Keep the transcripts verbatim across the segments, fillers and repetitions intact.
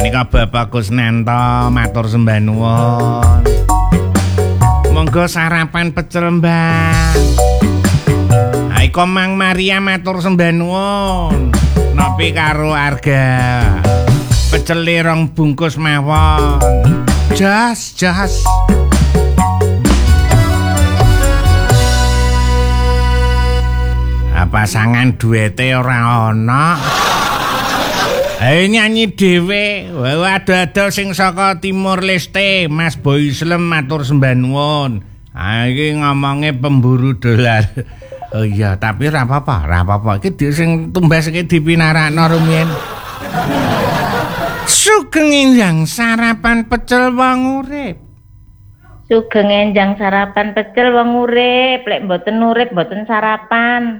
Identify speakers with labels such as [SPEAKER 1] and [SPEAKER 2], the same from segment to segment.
[SPEAKER 1] Menika Bapak Kusnanto matur sembah nuwun. Monggo sarapan pecel, Mbak. Aiko Mang Maria matur sembah nuwun. Nopi karo harga pecel rong bungkus mawon. Jas, jas. Pasangan duete ora ana. Ayo nyanyi dhewe. Ada-ada sing saka Timur Leste, Mas Boy Slem matur sembah nuwun. Ha iki ngomonge pemburu dolar. Oh iya, tapi ora apa-apa, ora apa-apa. Iki sing tumbas iki dipinarakno rumiyin. Sugeng enjang sarapan pecel wong urip.
[SPEAKER 2] Sugeng enjang sarapan pecel wong urip, lek mboten urip mboten sarapan.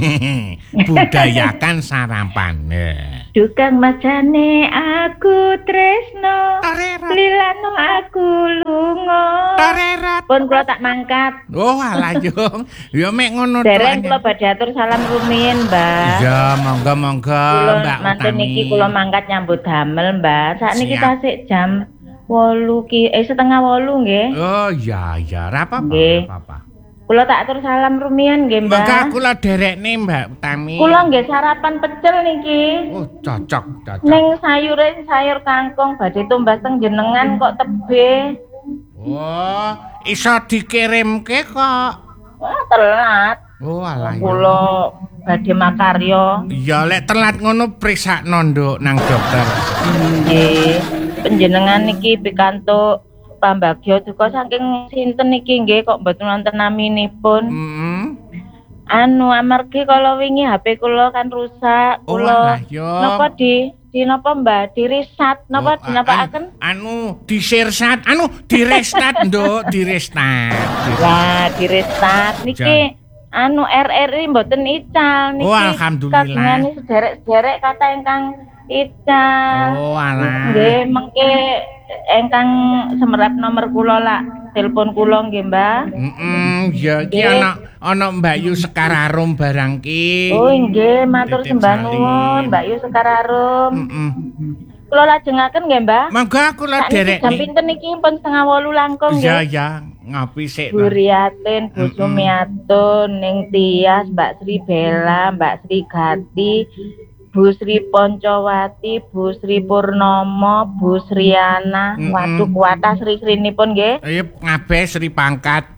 [SPEAKER 1] Budayakan sarapan.
[SPEAKER 2] Dukang majane aku tresno, lilano aku lunga.
[SPEAKER 1] Tarerat.
[SPEAKER 2] Pun kula tak mangkat.
[SPEAKER 1] Oh alah yo. Ya mek ngono to.
[SPEAKER 2] Dereng kula badhe atur salam rumiyin, Mbak.
[SPEAKER 1] Ya, monggo-monggo Mbak.
[SPEAKER 2] Mantun niki kula mangkat nyambut damel, Mbak. Sakniki tasik jam wolu ki eh setengah wolu nggih.
[SPEAKER 1] Oh iya iya, ora apa-apa, ora apa-apa.
[SPEAKER 2] Kula tak atur salam rumiyin nggih, Mbak.
[SPEAKER 1] Maka kula derekne Mbak Utami.
[SPEAKER 2] Kula nggih sarapan pecel niki.
[SPEAKER 1] Oh, cocok, cocok.
[SPEAKER 2] Ning sayure sayur kangkung badhe tumbas teng jenengan kok tebe.
[SPEAKER 1] Oh, iso dikirimke kok.
[SPEAKER 2] Wah, telat.
[SPEAKER 1] Oh, alah.
[SPEAKER 2] Kula badhe makarya.
[SPEAKER 1] Ya lek telat ngono priksakno nduk nang dokter.
[SPEAKER 2] Nggih. Panjenengan niki pikantuk pambagya duka saking sinten niki nggih kok mboten wonten naminipun.
[SPEAKER 1] Heeh.
[SPEAKER 2] Anu amargi kala wingi H P kula kan rusak. Kula
[SPEAKER 1] oh,
[SPEAKER 2] napa di di napa Mbak di reset napa
[SPEAKER 1] oh,
[SPEAKER 2] dinapaaken?
[SPEAKER 1] Anu di sirsat, anu di restart nduk, di restart.
[SPEAKER 2] Wah, di restart niki anu R R I mboten ical niki.
[SPEAKER 1] Oh, alhamdulillah.
[SPEAKER 2] Kagungane sederek-sederek kata ingkang ical.
[SPEAKER 1] Oh, alah.
[SPEAKER 2] Nggih, mengke ingkang semerap nomor kula lak telepon kula nggih, Mbak.
[SPEAKER 1] Heeh, ya iki ana ana Mbak Yu Sekararum barang ki.
[SPEAKER 2] Oh, nggih, matur sembah nuwun, Mbak Yu Sekararum.
[SPEAKER 1] Heeh.
[SPEAKER 2] Kula lajengaken nggih, Mbak.
[SPEAKER 1] Monggo kula derek.
[SPEAKER 2] Jam pinten niki pun setengah wolu langkung nggih.
[SPEAKER 1] Iya, iya, ngopi sik.
[SPEAKER 2] Bu Riatin, Bu Sumiatun, Ning Tias, Mbak Sri Bella, Mbak Sri Gati, Bu Sri Poncowati, Bu Sri Purnomo, Bu Sriana. Mm -mm. Waduh kuatah Sri-Srinipun nggih.
[SPEAKER 1] Iya, kabeh Sri pangkat.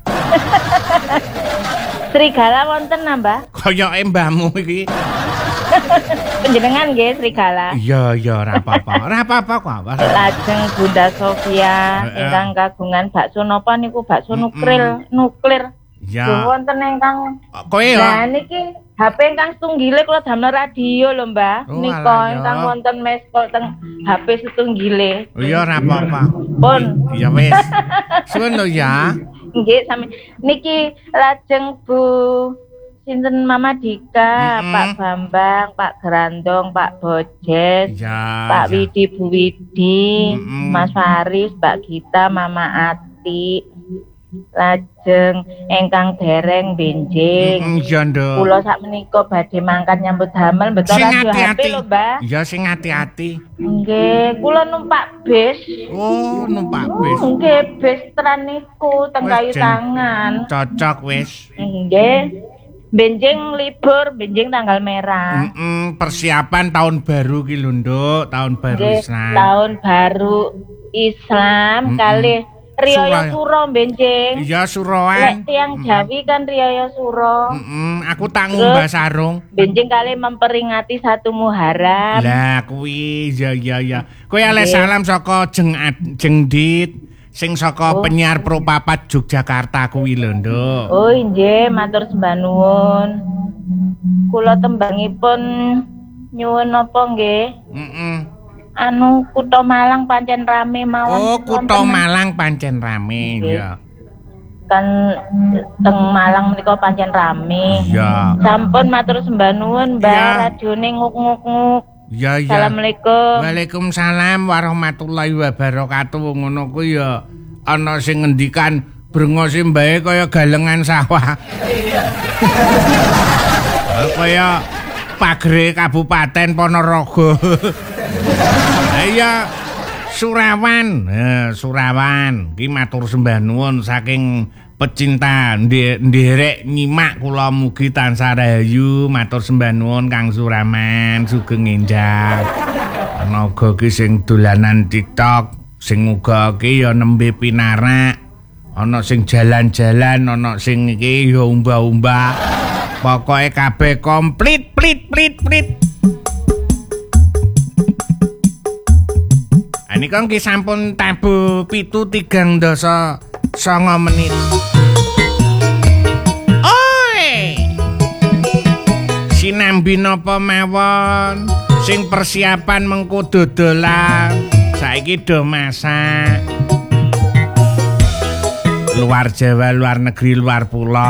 [SPEAKER 2] Serigala wonten nambah?
[SPEAKER 1] Kayak mbahmu iki.
[SPEAKER 2] Panjenengan nggih serigala.
[SPEAKER 1] Iya, iya, ora apa-apa. Ora apa-apa kok.
[SPEAKER 2] Lajeng Bunda Sofia ingkang kagungan bakso napa niku bakso nuklir, nuklir.
[SPEAKER 1] Ya.
[SPEAKER 2] Wonten ingkang
[SPEAKER 1] kowe ya.
[SPEAKER 2] Lah niki H P ingkang setunggile kula damel radio lho, Mbah.
[SPEAKER 1] Oh,
[SPEAKER 2] nika ingkang wonten meskol teng H P setunggile.
[SPEAKER 1] Oh iya ora apa-apa.
[SPEAKER 2] Pun.
[SPEAKER 1] Ya wis. Suwun lho ya.
[SPEAKER 2] Nggih sami. Niki lajeng Bu sinten Mama Dika, mm -hmm. Pak Bambang, Pak Grandong, Pak Bojes,
[SPEAKER 1] ya,
[SPEAKER 2] Pak
[SPEAKER 1] ya.
[SPEAKER 2] Widi, Bu Widi, mm -hmm. Mas Faris, Mbak Gita, Mama Ati. Lajeng engkang dereng benjing.
[SPEAKER 1] Iya, Nduk.
[SPEAKER 2] Kula sakmenika badhe mangkat nyambut damel betul radio H P lho, Mbah.
[SPEAKER 1] Iya, sing ati-ati.
[SPEAKER 2] Nggih, kula numpak bis.
[SPEAKER 1] Oh, numpak bis.
[SPEAKER 2] Oh, nggih, bis tren niku teng Kayu Tangan.
[SPEAKER 1] Cocok wis.
[SPEAKER 2] Nggih. Benjing libur, benjing tanggal merah.
[SPEAKER 1] Mm -mm, persiapan tahun baru ki lho, Nduk, tahun baru
[SPEAKER 2] Nggih,
[SPEAKER 1] Islam.
[SPEAKER 2] Tahun baru Islam mm -mm. kali Riyaya Suro benjing.
[SPEAKER 1] Iya, suroan.
[SPEAKER 2] Lek tiang Jawi kan Riyaya Suro.
[SPEAKER 1] Heeh, aku tak ngumbah sarung.
[SPEAKER 2] Benjing kali memperingati satu Muharram.
[SPEAKER 1] Lah kuwi ya ya ya. Kowe ale salam saka Jeng Jeng Dit sing saka oh. penyiar Pro papat Yogyakarta kuwi lho, Nduk.
[SPEAKER 2] Oh, nggih, matur sembah nuwun. Kula tembangipun nyuwun napa nggih?
[SPEAKER 1] Heeh.
[SPEAKER 2] Anu Kutha Malang pancen rame mawon.
[SPEAKER 1] Oh, Kutha Malang pancen rame ya.
[SPEAKER 2] Kan teng Malang menika pancen rame.
[SPEAKER 1] Iya.
[SPEAKER 2] Sampun matur sembah nuwun, Mbak. Ya. Radione nguk-nguk-nguk.
[SPEAKER 1] Ya ya.
[SPEAKER 2] Assalamualaikum.
[SPEAKER 1] Waalaikumsalam warahmatullahi wabarakatuh. Ngono ku ya ana sing ngendikan brengose mbae kaya galengan sawah. Kaya pagere Kabupaten Ponorogo. Iya, Surawan, eh, Surawan. Ki matur sembah nuwun saking pecinta nderek nyimak kula mugi tansah rahayu. Matur sembah nuwun Kang Suraman, sugeng enjang. Ana uga ki sing dolanan TikTok, sing uga ki ya nembe pinarak. Ana sing jalan-jalan, ana sing iki ya umba-umba. Pokoke kabeh komplit plit plit plit. Anika nggih sampun tabuh pitu tigang dasa sanga menit. Oi! Sinambi napa mawon? Sing persiapan mengko dodolan. Saiki do masak. Luar Jawa, luar negeri, luar pulau.